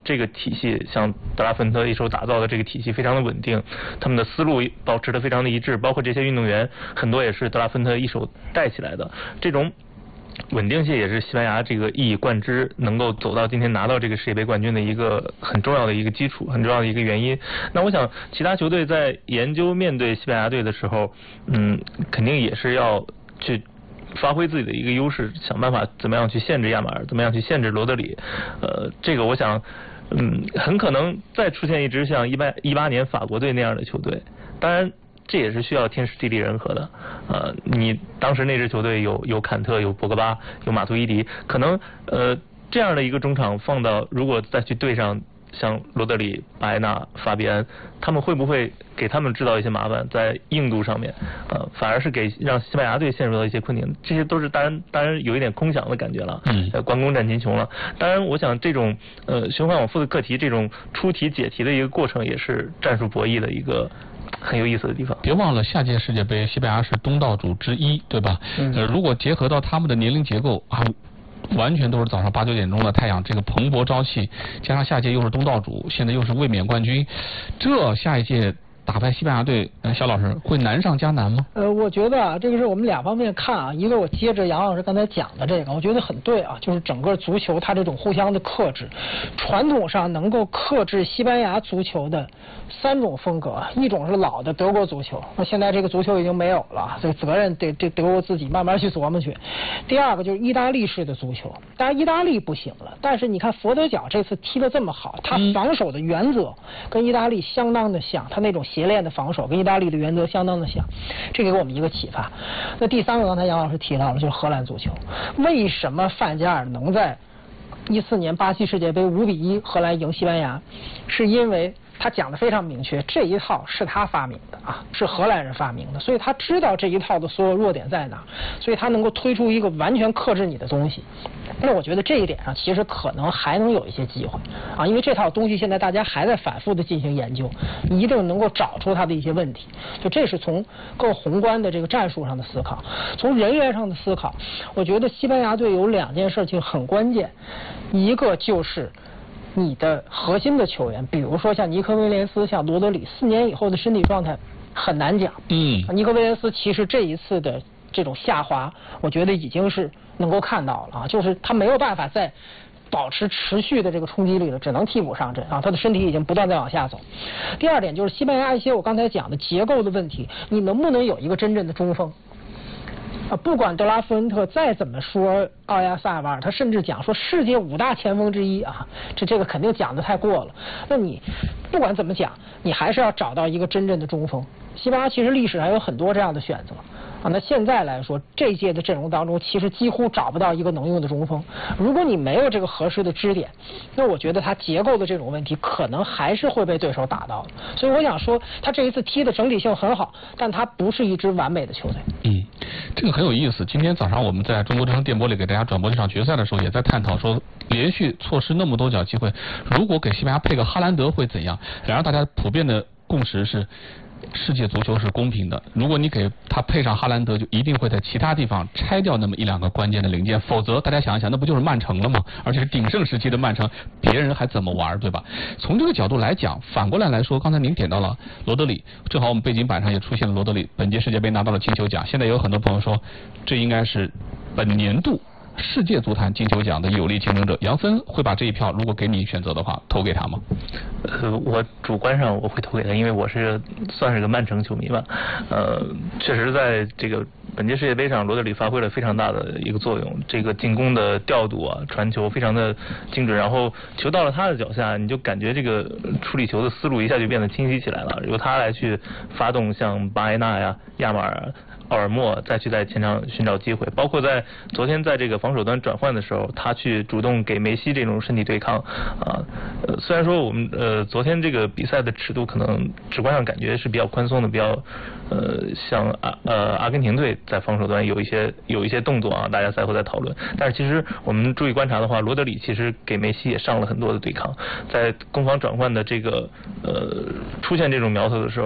这个体系像德拉芬特一手打造的这个体系非常的稳定，他们的思路保持得非常的一致，包括这些运动员很多也是德拉芬特一手带起来的，这种稳定性也是西班牙这个一以贯之能够走到今天拿到这个世界杯冠军的一个很重要的一个基础，很重要的一个原因。那我想其他球队在研究面对西班牙队的时候，肯定也是要去发挥自己的一个优势，想办法怎么样去限制亚马尔，怎么样去限制罗德里。这个我想很可能再出现一支像18年法国队那样的球队，当然这也是需要天时地利人和的。你当时那支球队有坎特，有博格巴，有马图伊迪，可能这样的一个中场放到如果再去对上像罗德里、巴埃纳、法比安，他们会不会给他们制造一些麻烦在硬度上面？反而是让西班牙队陷入到一些困境。这些都是当然有一点空想的感觉了。关公战秦琼了。当然，我想这种循环往复的课题，这种出题解题的一个过程，也是战术博弈的一个很有意思的地方。 别忘了下届世界杯西班牙是东道主之一，对吧？如果结合到他们的年龄结构啊，完全都是早上8、9点钟的太阳，这个蓬勃朝气，加上下届又是东道主，现在又是卫冕冠军，这下一届打败西班牙队，肖老师会难上加难吗？ 我觉得啊，这个是我们两方面看啊。一个我接着杨老师刚才讲的这个，我觉得很对啊，就是整个足球它这种互相的克制，传统上能够克制西班牙足球的3种风格，一种是老的德国足球，那现在这个足球已经没有了，这个责任得德国自己慢慢去琢磨去。第二个就是意大利式的足球，当然意大利不行了，但是你看佛得角这次踢得这么好，他防守的原则跟意大利相当的像，他那种协练的防守跟意大利的原则相当的像，这给我们一个启发。那第三个，刚才杨老师提到了，就是荷兰足球，为什么范加尔能在14年巴西世界杯5-1荷兰赢西班牙，是因为他讲的非常明确，这一套是他发明的啊，是荷兰人发明的，所以他知道这一套的所有弱点在哪，所以他能够推出一个完全克制你的东西。那我觉得这一点上其实可能还能有一些机会啊，因为这套东西现在大家还在反复的进行研究，一定能够找出它的一些问题。就这是从更宏观的这个战术上的思考，从人员上的思考，我觉得西班牙队有2件事情很关键，一个就是你的核心的球员，比如说像尼科威廉斯、像罗德里，4年以后的身体状态很难讲。尼科威廉斯其实这一次的这种下滑，我觉得已经是能够看到了啊，就是他没有办法再保持持续的这个冲击力了，只能替补上阵啊，他的身体已经不断在往下走。第二点就是西班牙一些我刚才讲的结构的问题，你能不能有一个真正的中锋？不管德拉夫恩特再怎么说奥亚萨瓦尔，他甚至讲说世界5大前锋之一啊，这个肯定讲得太过了。那你不管怎么讲，你还是要找到一个真正的中锋。西班牙其实历史上有很多这样的选择啊，那现在来说，这一届的阵容当中，其实几乎找不到一个能用的中锋。如果你没有这个合适的支点，那我觉得他结构的这种问题，可能还是会被对手打到的。所以我想说，他这一次踢的整体性很好，但他不是一支完美的球队。 这个很有意思。今天早上我们在中国之声电波里给大家转播这场决赛的时候，也在探讨说，连续错失那么多脚机会，如果给西班牙配个哈兰德会怎样？然而大家普遍的共识是，世界足球是公平的，如果你给他配上哈兰德，就一定会在其他地方拆掉那么1-2个关键的零件，否则大家想一想，那不就是曼城了吗？而且是鼎盛时期的曼城，别人还怎么玩，对吧？从这个角度来讲，反过来说，刚才您点到了罗德里，正好我们背景板上也出现了罗德里，本届世界杯拿到了金球奖，现在有很多朋友说，这应该是本年度世界足坛金球奖的有力竞争者。杨森会把这一票，如果给你选择的话，投给他吗？ 我主观上我会投给他，因为我算是个曼城球迷吧。确实在这个本届世界杯上，罗德里发挥了非常大的一个作用，这个进攻的调度啊，传球非常的精准，然后球到了他的脚下，你就感觉这个处理球的思路一下就变得清晰起来了，由他来去发动像巴埃纳呀、亚马尔、奥尔莫再去在前场寻找机会，包括在昨天在这个防守端转换的时候，他去主动给梅西这种身体对抗啊。虽然说我们昨天这个比赛的尺度可能直观上感觉是比较宽松的，比较像阿根廷队在防守端有一些动作啊，大家赛后在讨论。但是其实我们注意观察的话，罗德里其实给梅西也上了很多的对抗，在攻防转换的这个出现这种苗头的时候，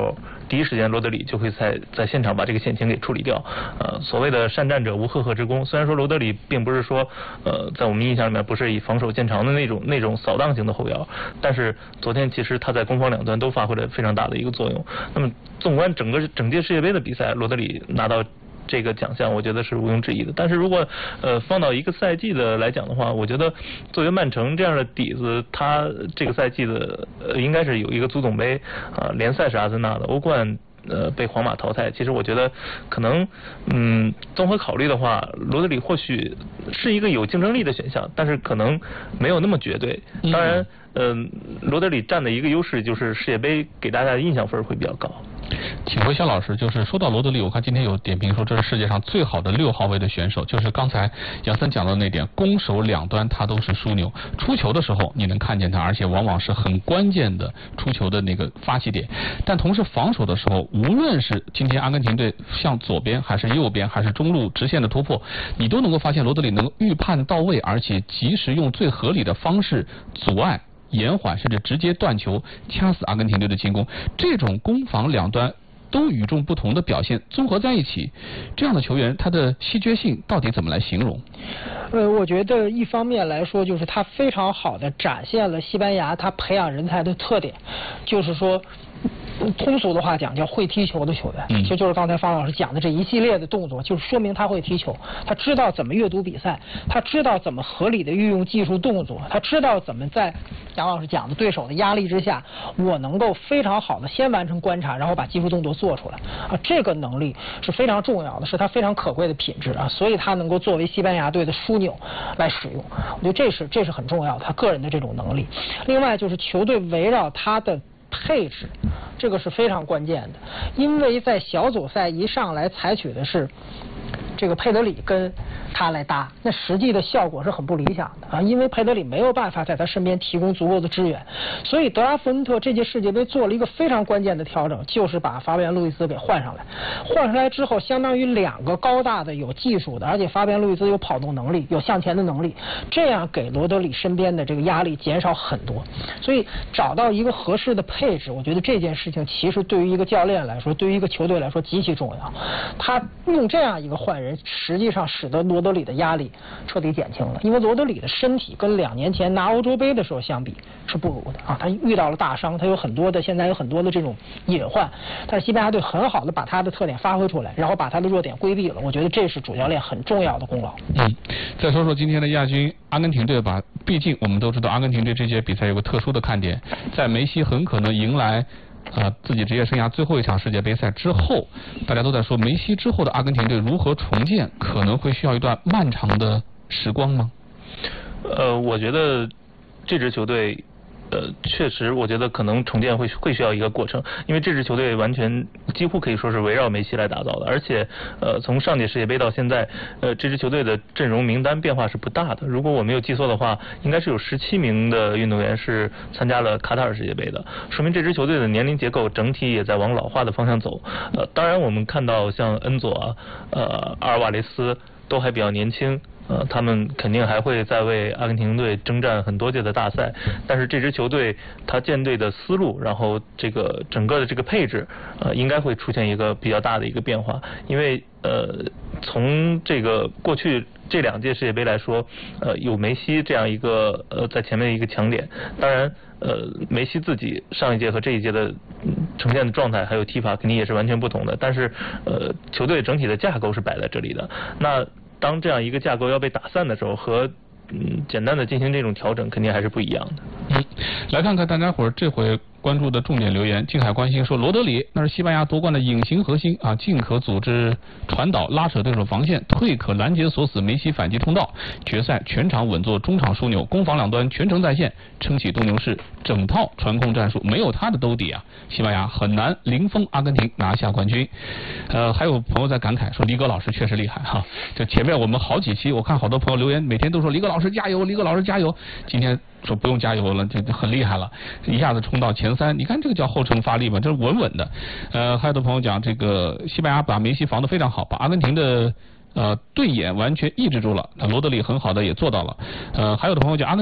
第一时间罗德里就会在现场把这个险情给处理掉。所谓的善战者无赫赫之功，虽然说罗德里并不是说在我们印象里面不是以防守见长的那种扫荡型的后腰，但是昨天其实他在攻防两端都发挥了非常大的一个作用。那么纵观整届世界杯的比赛，罗德里拿到这个奖项，我觉得是毋庸置疑的。但是如果放到一个赛季的来讲的话，我觉得作为曼城这样的底子，他这个赛季的应该是有一个足总杯联赛是阿森纳的，欧冠被皇马淘汰。其实我觉得可能综合考虑的话，罗德里或许是一个有竞争力的选项，但是可能没有那么绝对。当然罗德里占的一个优势就是世界杯给大家的印象分会比较高。 请问肖老师，就是说到罗德里，我看今天有点评说这是世界上最好的6号位的选手，就是刚才杨森讲到的那点，攻守两端他都是枢纽，出球的时候你能看见他，而且往往是很关键的出球的那个发起点，但同时防守的时候，无论是今天阿根廷队向左边还是右边还是中路直线的突破，你都能够发现罗德里能预判到位，而且及时用最合理的方式阻碍延缓甚至直接断球，掐死阿根廷队的进攻。这种攻防两端都与众不同的表现综合在一起，这样的球员他的稀缺性到底怎么来形容？ 我觉得一方面来说，就是他非常好的展现了西班牙他培养人才的特点，就是说通俗的话讲叫会踢球的球员，其实就是刚才方老师讲的这一系列的动作，就是说明他会踢球，他知道怎么阅读比赛，他知道怎么合理的运用技术动作，他知道怎么在杨老师讲的对手的压力之下，我能够非常好的先完成观察，然后把技术动作做出来这个能力是非常重要的，是他非常可贵的品质所以他能够作为西班牙队的枢纽来使用，我觉得这是很重要的，他个人的这种能力。另外就是球队围绕他的配置，这个是非常关键的，因为在小组赛一上来采取的是这个佩德里跟他来搭，那实际的效果是很不理想的因为佩德里没有办法在他身边提供足够的支援，所以德拉福恩特这届世界杯做了一个非常关键的调整，就是把法比安路易斯给换上来。换上来之后，相当于2个高大的有技术的，而且法比安路易斯有跑动能力，有向前的能力，这样给罗德里身边的这个压力减少很多。所以找到一个合适的配置，我觉得这件事情其实对于一个教练来说，对于一个球队来说极其重要。他用这样一个换人，实际上使得罗德里的压力彻底减轻了，因为罗德里的身体跟2年前拿欧洲杯的时候相比是不如的他遇到了大伤，他现在有很多的这种隐患，但是西班牙队很好的把他的特点发挥出来，然后把他的弱点规避了，我觉得这是主教练很重要的功劳。 再说说今天的亚军阿根廷队吧，毕竟我们都知道阿根廷队这届比赛有个特殊的看点，在梅西很可能迎来自己职业生涯最后一场世界杯赛之后，大家都在说梅西之后的阿根廷队如何重建，可能会需要一段漫长的时光吗？ 我觉得这支球队确实，我觉得可能重建会需要一个过程，因为这支球队完全几乎可以说是围绕梅西来打造的，而且从上届世界杯到现在，这支球队的阵容名单变化是不大的。如果我没有记错的话，应该是有17名的运动员是参加了卡塔尔世界杯的，说明这支球队的年龄结构整体也在往老化的方向走。当然我们看到像恩佐阿尔瓦雷斯都还比较年轻。他们肯定还会再为阿根廷队征战很多届的大赛，但是这支球队他建队的思路，然后这个整个的这个配置，应该会出现一个比较大的一个变化，因为从这个过去这2届世界杯来说，有梅西这样一个在前面的一个强点，当然梅西自己上一届和这一届的呈现的状态还有踢法肯定也是完全不同的，但是球队整体的架构是摆在这里的。那当这样一个架构要被打散的时候，和简单的进行这种调整肯定还是不一样的。 来看看大家伙这回关注的重点留言。静海关心说，罗德里那是西班牙夺冠的隐形核心进可组织传导拉扯对手防线，退可拦截锁死梅西反击通道，决赛全场稳坐中场枢纽，攻防两端全程在线，撑起斗牛士整套传控战术，没有他的兜底西班牙很难零封阿根廷拿下冠军。还有朋友在感慨说，黎戈老师确实厉害就前面我们好几期我看好多朋友留言，每天都说黎戈老师加油，黎戈老师加油，今天说不用加油了，就很厉害了，一下子冲到前3，你看这个叫后程发力嘛，这是稳稳的。还有的朋友讲，这个西班牙把梅西防得非常好，把阿根廷的对眼完全抑制住了，罗德里很好的也做到了。还有的朋友讲